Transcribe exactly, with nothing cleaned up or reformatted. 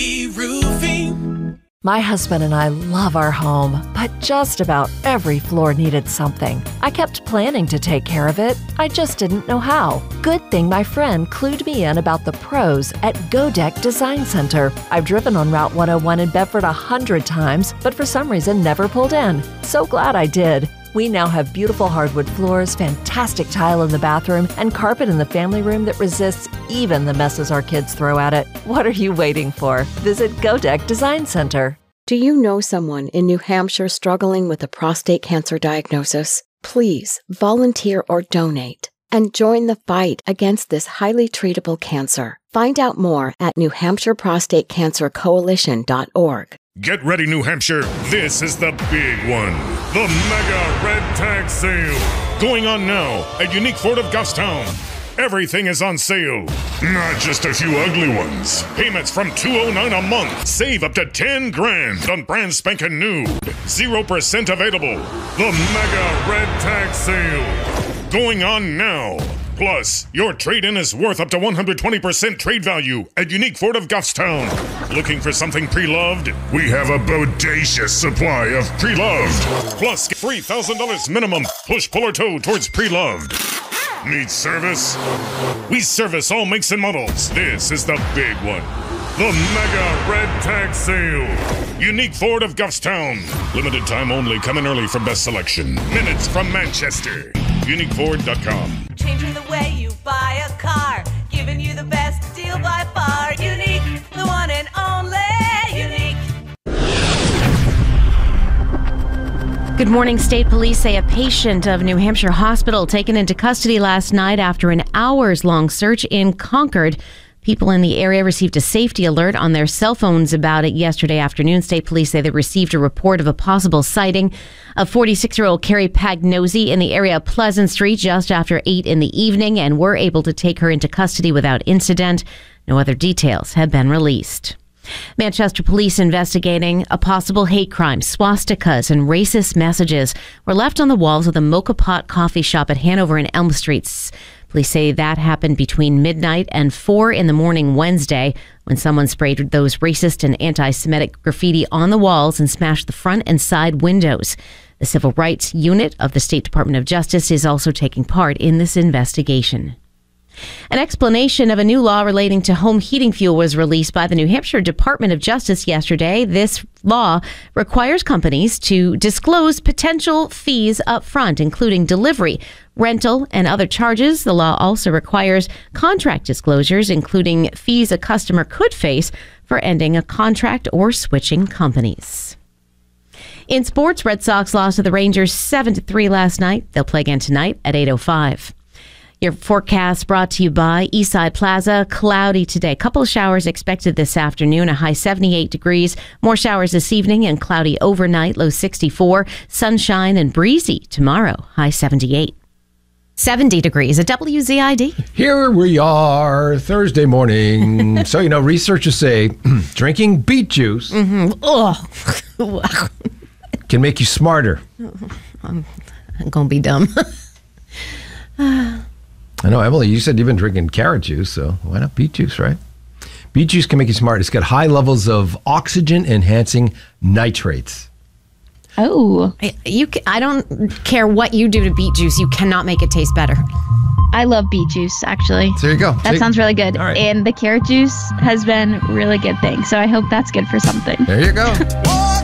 Roofing. My husband and I love our home, but just about every floor needed something. I kept planning to take care of it. I just didn't know how. Good thing my friend clued me in about the pros at Godeck Design Center. I've driven on Route one oh one in Bedford a hundred times, but for some reason never pulled in. So glad I did. We now have beautiful hardwood floors, fantastic tile in the bathroom, and carpet in the family room that resists even the messes our kids throw at it. What are you waiting for? Visit Godeck Design Center. Do you know someone in New Hampshire struggling with a prostate cancer diagnosis? Please volunteer or donate and join the fight against this highly treatable cancer. Find out more at new hampshire prostate cancer coalition dot org. Get ready, New Hampshire. This is the big one. The Mega Red Tag Sale. Going on now at Unique Ford of Goffstown. Everything is on sale. Not just a few ugly ones. Payments from two hundred nine dollars a month. Save up to ten grand on brand spanking new. zero percent available. The Mega Red Tag Sale. Going on now. Plus, your trade-in is worth up to one hundred twenty percent trade value at Unique Ford of Goffstown. Looking for something pre-loved? We have a bodacious supply of pre-loved. Plus, get three thousand dollars minimum push, pull, or tow towards pre-loved. Need service? We service all makes and models. This is the big one. The Mega Red Tag Sale. Unique Ford of Goffstown. Limited time only. Coming early for best selection. Minutes from Manchester. unique ford dot com. Changing the way you buy a car. Giving you the best deal by far. Unique, the one and only Unique. Good morning. State police say a patient of New Hampshire Hospital taken into custody last night after an hours-long search in Concord. People in the area received a safety alert on their cell phones about it yesterday afternoon. State police say they received a report of a possible sighting of forty-six-year-old Carrie Pagnosi in the area of Pleasant Street just after eight in the evening and were able to take her into custody without incident. No other details have been released. Manchester police investigating a possible hate crime. Swastikas and racist messages were left on the walls of the Mocha Pot coffee shop at Hanover and Elm Streets. Police say that happened between midnight and four in the morning Wednesday when someone sprayed those racist and anti-Semitic graffiti on the walls and smashed the front and side windows. The Civil Rights Unit of the State Department of Justice is also taking part in this investigation. An explanation of a new law relating to home heating fuel was released by the New Hampshire Department of Justice yesterday. This law requires companies to disclose potential fees up front, including delivery, rental, and other charges. The law also requires contract disclosures, including fees a customer could face for ending a contract or switching companies. In sports, Red Sox lost to the Rangers seven to three last night. They'll play again tonight at eight oh five. Your forecast brought to you by Eastside Plaza. Cloudy today. Couple of showers expected this afternoon. A high seventy-eight degrees. More showers this evening and cloudy overnight. Low sixty-four. Sunshine and breezy tomorrow. High seventy-eight. seventy degrees at W Z I D. Here we are, Thursday morning. So, you know, researchers say drinking beet juice Mm-hmm. Oh. can make you smarter. I'm, I'm going to be dumb. I know, Emily, you said you've been drinking carrot juice, so why not beet juice, right? Beet juice can make you smart. It's got high levels of oxygen-enhancing nitrates. Oh. I, you, I don't care what you do to beet juice. You cannot make it taste better. I love beet juice, actually. So there you go. That Take, sounds really good. All right. And the carrot juice has been a really good thing. So I hope that's good for something. There you go.